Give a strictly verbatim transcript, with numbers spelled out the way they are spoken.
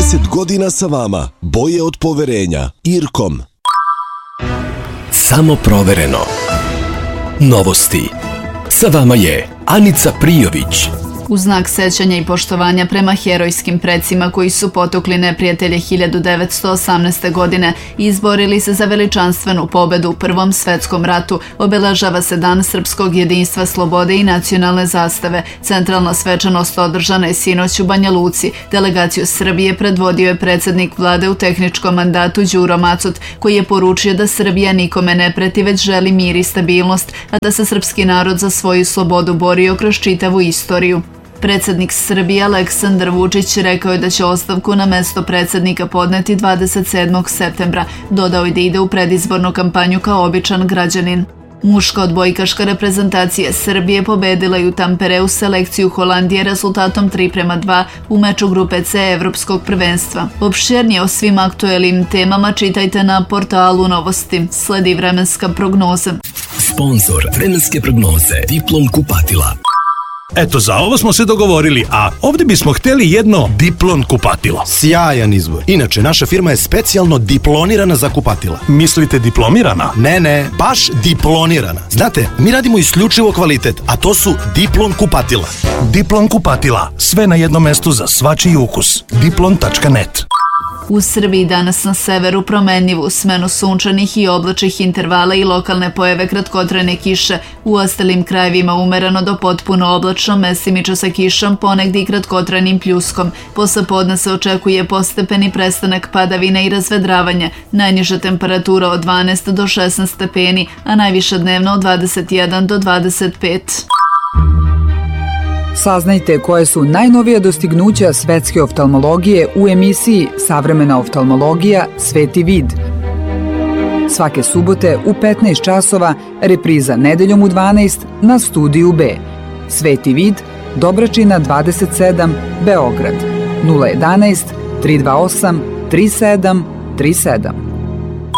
trideset godina sa vama. Boje od poverenja. Irkom. Samo provereno. Novosti. Sa vama je Anica Prijović. U znak sećanja i poštovanja prema herojskim precima koji su potukli neprijatelje hiljadu devetsto osamnaeste. godine i izborili se za veličanstvenu pobedu u Prvom svetskom ratu, obeležava se Dan srpskog jedinstva, slobode i nacionalne zastave. Centralna svečanost održana je sinoć u Banja Luci. Delegaciju Srbije predvodio je predsjednik vlade u tehničkom mandatu Đuro Macut, koji je poručio da Srbija nikome ne preti, već želi mir i stabilnost, a da se srpski narod za svoju slobodu borio kroz čitavu istoriju. Predsjednik Srbije Aleksandar Vučić rekao je da će ostavku na mesto predsjednika podneti dvadeset sedmog septembra. Dodao je da ide u predizbornu kampanju kao običan građanin. Muška odbojkaška reprezentacija Srbije pobedila je u Tampereu selekciju Holandije rezultatom tri prema dva u meču grupe C Evropskog prvenstva. Opširnije o svim aktuelnim temama čitajte na portalu Novosti. Sledi vremenska prognoza. Sponzor vremenske prognoze Diplom kupatila. Eto, za ovo smo se dogovorili, a ovdje bismo htjeli jedno Diplon kupatilo. Sjajan izbor. Inače, naša firma je specijalno diplonirana za kupatila. Mislite diplomirana? Ne, ne, baš diplonirana. Znate, mi radimo isključivo kvalitet, a to su Diplon kupatila. Diplon kupatila. Sve na jednom mestu za svačiji ukus. diplon tačka net. U Srbiji danas na severu promenljivo u smenu sunčanih i oblačnih intervala i lokalne pojave kratkotrajne kiše. U ostalim krajevima umereno do potpuno oblačno, mestimično sa kišom, ponegdje i kratkotrajnim pljuskom. Posle podne se očekuje postepeni prestanak padavina i razvedravanja. Najniža temperatura od dvanaest do šesnaest stepeni, a najviša dnevno od dvadeset jedan do dvadeset pet. Saznajte koje su najnovija dostignuća svetske oftalmologije u emisiji Savremena oftalmologija Sveti vid. Svake subote u petnaest časova, repriza nedeljom u dvanaest na Studiju B. Sveti vid, Dobračina dvadeset sedam, Beograd. nula jedan jedan, tri dva osam, tri sedam tri sedam.